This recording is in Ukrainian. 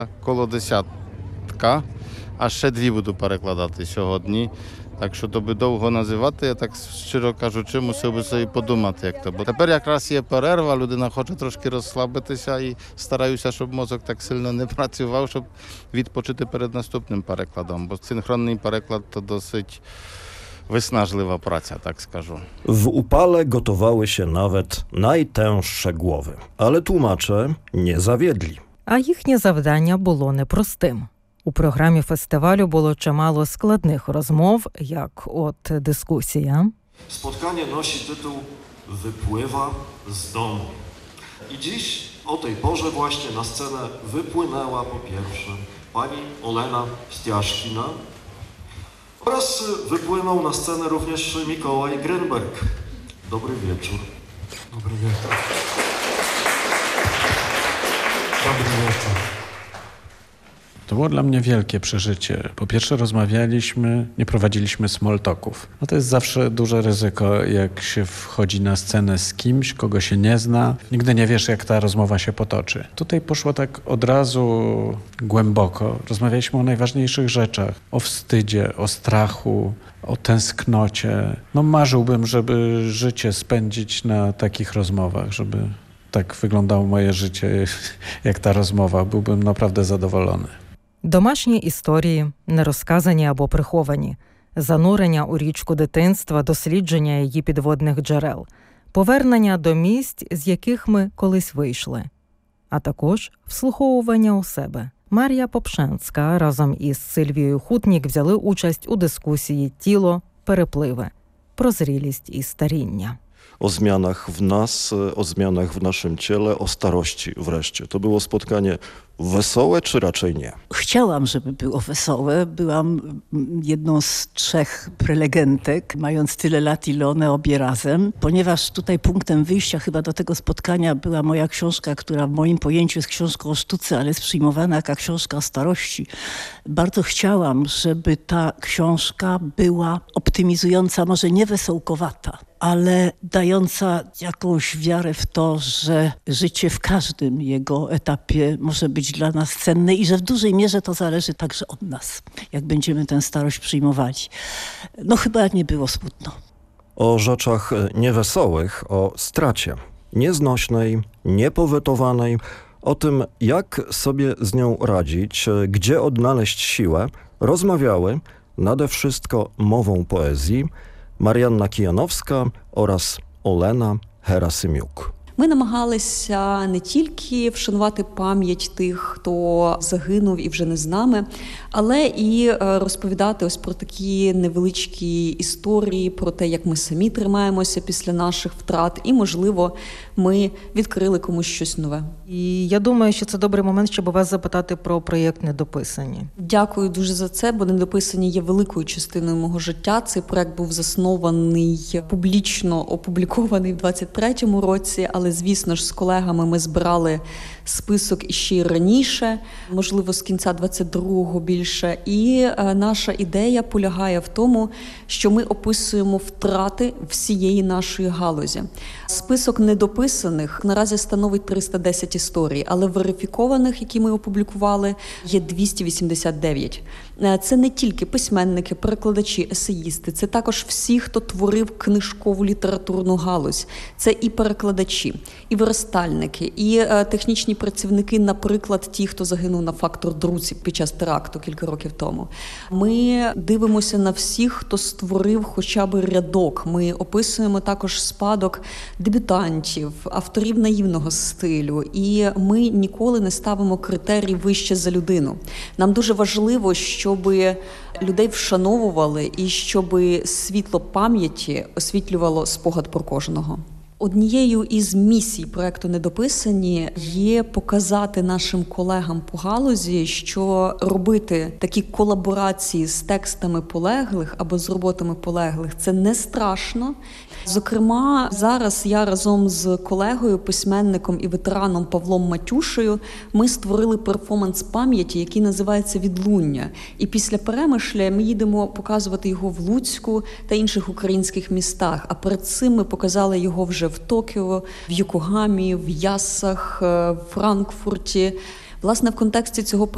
Коло десятка, а ще 2 буду перекладати сьогодні. Так що то би довго називати, я так щиро кажучи, мусив би собі подумати, як то. Бо тепер якраз є перерва, людина хоче трошки розслабитися і стараюся, щоб мозок так сильно не працював, щоб відпочити перед наступним перекладом. Бо синхронний переклад to dosyć wysnażliwa praca, tak скажу. W upale gotowały się nawet najtęższe głowy, ale tłumacze nie zawiedli. А їхнє завдання було непростим. У програмі фестивалю було чимало складних розмов, як от дискусія. Spotkanie nosi tytuł Wypływa z domu. I dziś o tej porze właśnie na scenę wypłynęła po pierwsze pani Olena Stiaszkina oraz wypłynął na scenę również Mikołaj Grenberg. Dobry wieczór. Dobry wieczór. Dobry wieczór. To było dla mnie wielkie przeżycie. Po pierwsze rozmawialiśmy, nie prowadziliśmy small talków. No to jest zawsze duże ryzyko, jak się wchodzi na scenę z kimś, kogo się nie zna. Nigdy nie wiesz, jak ta rozmowa się potoczy. Tutaj poszło tak od razu głęboko. Rozmawialiśmy o najważniejszych rzeczach. O wstydzie, o strachu, o tęsknocie. No marzyłbym, żeby życie spędzić na takich rozmowach, żeby tak wyglądało moje życie, jak ta rozmowa. Byłbym naprawdę zadowolony. Домашні історії, нерозказані або приховані, занурення у річку дитинства, дослідження її підводних джерел, повернення до місць, з яких ми колись вийшли, а також вслуховування у себе. Марія Попшенська разом із Сильвією Хутнік взяли участь у дискусії «Тіло. Перепливи» про зрілість і старіння. O zmianach w nas, o zmianach w naszym ciele, o starości wreszcie. To było spotkanie wesołe czy raczej nie? Chciałam, żeby było wesołe. Byłam jedną z 3 prelegentek, mając tyle lat, ile one obie razem. Ponieważ tutaj punktem wyjścia chyba do tego spotkania była moja książka, która w moim pojęciu jest książką o sztuce, ale jest przyjmowana jako książka o starości. Bardzo chciałam, żeby ta książka była optymizująca, może nie wesołkowata, ale dająca jakąś wiarę w to, że życie w każdym jego etapie może być dla nas cenne i że w dużej mierze to zależy także od nas, jak będziemy tę starość przyjmowali. No chyba nie było smutno. O rzeczach niewesołych, o stracie. Nieznośnej, niepowetowanej, o tym, jak sobie z nią radzić, gdzie odnaleźć siłę, rozmawiały nade wszystko mową poezji Мар'янна Кіяновська oraz Олена Герасимюк. Ми намагалися не тільки вшанувати пам'ять тих, хто загинув і вже не з нами, але і розповідати ось про такі невеличкі історії, про те, як ми самі тримаємося після наших втрат, і, можливо, ми відкрили комусь щось нове. І я думаю, що це добрий момент, щоб вас запитати про проєкт «Недописані». Дякую дуже за це, бо «Недописані» є великою частиною мого життя. Цей проєкт був заснований, публічно опублікований в 23-му році, але, звісно ж, з колегами ми збирали список іще й раніше, можливо, з кінця 22-го більше. І наша ідея полягає в тому, що ми описуємо втрати всієї нашої галузі. Список недописаних наразі становить 310 історій, але верифікованих, які ми опублікували, є 289. Це не тільки письменники, перекладачі, есеїсти, це також всі, хто творив книжкову літературну галузь. Це і перекладачі, і верстальники, і технічні працівники, наприклад, ті, хто загинув на «Фактор Друці» під час теракту кілька років тому. Ми дивимося на всіх, хто створив хоча б рядок. Ми описуємо також спадок дебютантів, авторів наївного стилю. І ми ніколи не ставимо критерій вище за людину. Нам дуже важливо, щоб людей вшановували і щоб світло пам'яті освітлювало спогад про кожного. Однією із місій проєкту «Недописані» є показати нашим колегам по галузі, що робити такі колаборації з текстами полеглих або з роботами полеглих – це не страшно. Зокрема, зараз я разом з колегою, письменником і ветераном Павлом Матюшею ми створили перформанс пам'яті, який називається «Відлуння». І після Перемишля ми їдемо показувати його в Луцьку та інших українських містах. А перед цим ми показали його вже в Токіо, в Йокогамі, в Яссах, в Франкфурті. Власне, в контексті цього